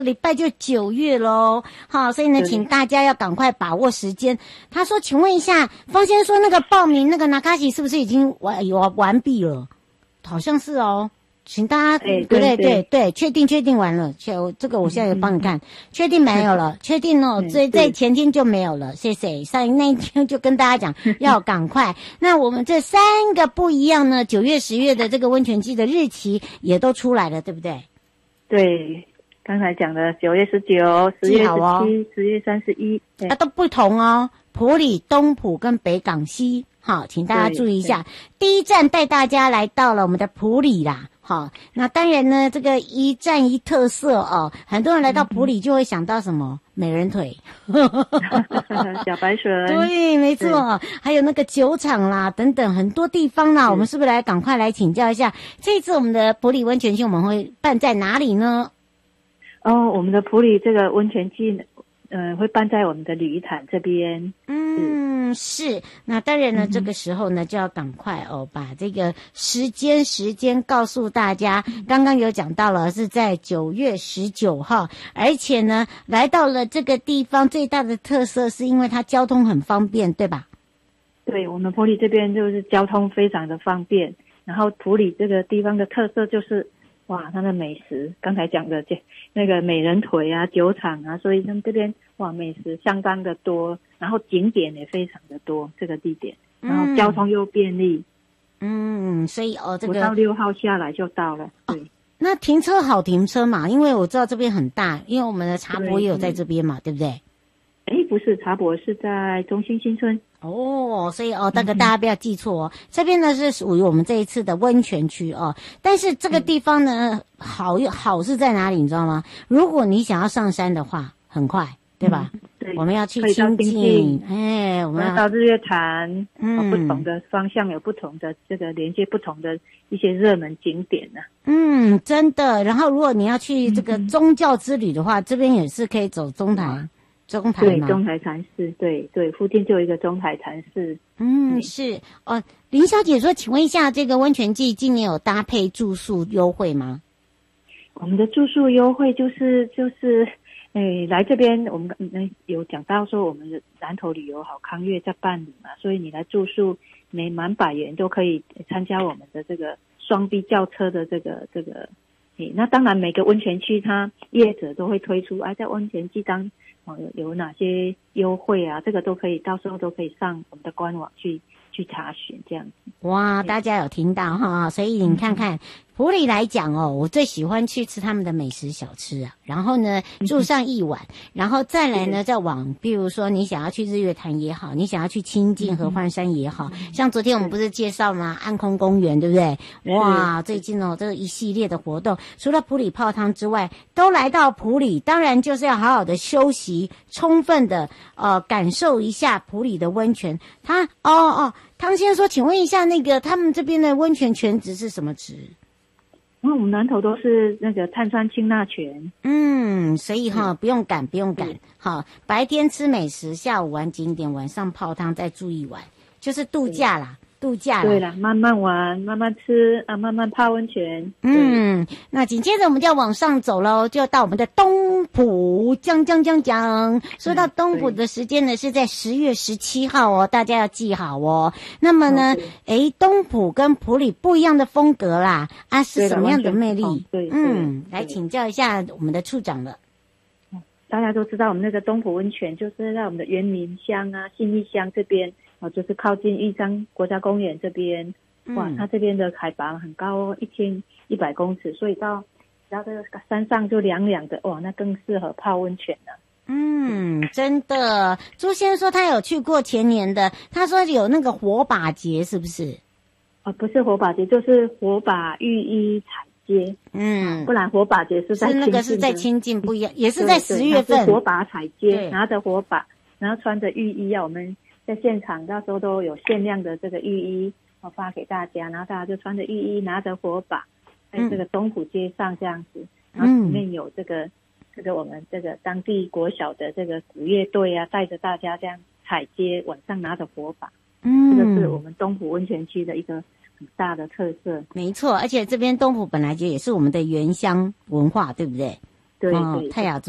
礼拜就9月咯，好，所以呢，请大家要赶快把握时间。他说，请问一下，方先生说那个报名那个Nakashi是不是已经完毕了？好像是哦。请大家对，确定完了，这个我现在有帮你看，确定没有了，确定哦，在前天就没有了，谢谢。上那一天就跟大家讲要赶快。那我们这3个不一样呢，9月、10月的这个温泉季的日期也都出来了，对不对？ 对，刚才讲的9月19、10月17、10月31， 它都不同哦，埔里、东埔跟北港西。好，请大家注意一下，第一站带大家来到了我们的埔里啦。好，那当然呢，这个一站一特色哦，很多人来到埔里就会想到什么美人腿， 小白笋， 对，没错，还有那个酒厂啦，等等很多地方啦，我们是不是赶快来请教一下，这一次我们的埔里温泉季我们会办在哪里呢？ 我们的埔里这个温泉季会办在我们的鲤鱼潭这边。 是。那当然呢，这个时候呢就要赶快把这个时间告诉大家。刚刚有讲到了是在9月19号，而且呢来到了这个地方最大的特色是因为它交通很方便，对吧？ 对，我们埔里这边就是交通非常的方便，然后埔里这个地方的特色就是哇，它的美食，刚才讲的那个美人腿啊、酒厂啊，所以他们这边哇美食相当的多，然后景点也非常的多，这个地点，然后交通又便利。 所以这个 5到6号下来就到了。对， 那停车好停车嘛？因为我知道这边很大，因为我们的茶博也有在这边嘛，对不对？ 不是，茶博是在中心新村。 所以这个大家不要记错哦。这边呢是属于我们这一次的温泉区哦，但是这个地方呢好是在哪里你知道吗？如果你想要上山的话，很快，对吧？ 对， 我们要去清境，我们要到日月潭，不同的方向有不同的这个连接不同的一些热门景点呢。 真的。然后如果你要去这个宗教之旅的话，这边也是可以走中台。 对，中台禅寺，对，附近就有一个中台禅寺。 是林小姐说，请问一下，这个温泉季今年有搭配住宿优惠吗？ 我们的住宿优惠就是来这边我们有讲到说我们的南投旅游好康乐在办理嘛，所以你来住宿每满100元都可以参加我们的这个双 B 轿车的这个那当然每个温泉区它业者都会推出在温泉季有哪些优惠啊，这个都可以，到时候都可以上我们的官网去查询这样子。 哇，大家有听到哈？所以你看看埔里来讲我最喜欢去吃他们的美食小吃啊，然后呢住上1晚，然后再来呢再往，比如说你想要去日月潭也好，你想要去清境合欢山也好，像昨天我们不是介绍吗？暗空公园，对不对？哇，最近这个一系列的活动，除了埔里泡汤之外，都来到埔里，当然就是要好好的休息，充分的感受一下埔里的温泉。汤先生说，请问一下，那个他们这边的温泉泉质是什么质？ 我们南投都是那个碳酸氢钠泉。 所以不用赶。好，白天吃美食，下午玩景点，晚上泡汤，再住1晚，就是度假啦。对了， 慢慢玩，慢慢吃啊，慢慢泡温泉。 那紧接着我们就要往上走喽，就到我们的东埔。讲。说到东埔的时间呢，是在10月17号大家要记好哦。那么呢，东埔跟埔里不一样的风格啦，是什么样的魅力？来请教一下我们的处长了。 大家都知道我们那个东埔温泉就是在我们的原民乡啊、信义乡这边。就是靠近玉山国家公园这边，它这边的海拔很高1100公尺，所以到这个山上就凉凉的，那更适合泡温泉了。 真的。朱先生说他有去过前年的，他说有那个火把节，是不是？ 不是火把节，就是火把浴衣彩街。不然火把节是在那个是在清境不一样，也是在10月份。 火把彩街，拿着火把，然后穿着浴衣我们在现场到时候都有限量的这个浴衣发给大家，然后大家就穿着浴衣拿着火把在这个东埔街上这样子，然后里面有这个我们这个当地国小的这个鼓乐队啊，带着大家这样踩街，晚上拿着火把。这个是我们东埔温泉区的一个很大的特色。 没错，而且这边东埔本来就也是我们的原乡文化，对不对？ 对对， 泰雅族